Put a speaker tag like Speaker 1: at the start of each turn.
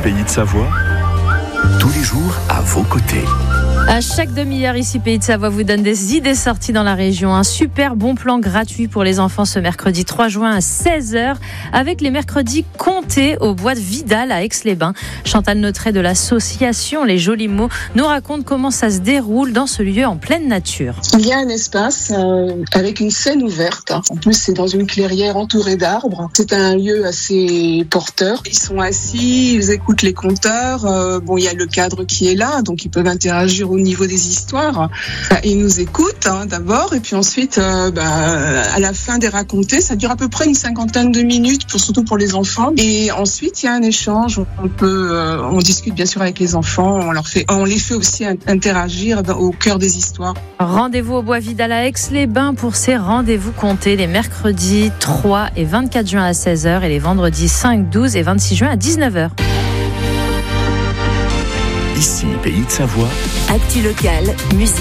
Speaker 1: Pays de Savoie, tous les jours à vos côtés.
Speaker 2: À chaque demi-heure, ici Pays de Savoie vous donne des idées sorties dans la région. Un super bon plan gratuit pour les enfants ce mercredi 3 juin à 16h avec les mercredis comptés au bois de Vidal à Aix-les-Bains. Chantal Nautret de l'association Les Jolis Mots nous raconte comment ça se déroule dans ce lieu en pleine nature.
Speaker 3: Il y a un espace avec une scène ouverte. En plus, c'est dans une clairière entourée d'arbres. C'est un lieu assez porteur. Ils sont assis, ils écoutent les conteurs. Il y a le cadre qui est là, donc ils peuvent interagir au niveau des histoires. Ils nous écoutent d'abord, et puis ensuite, à la fin des racontés, ça dure à peu près une 50aine de minutes, surtout pour les enfants. Et ensuite, il y a un échange. On discute bien sûr avec les enfants. On les fait aussi interagir au cœur des histoires.
Speaker 2: Rendez-vous au bois Vidal à Aix-les-Bains pour ces rendez-vous comptés les mercredis 3 et 24 juin à 16h et les vendredis 5, 12 et 26 juin à 19h.
Speaker 1: Ici, Pays de Savoie.
Speaker 4: Actu locale, musique.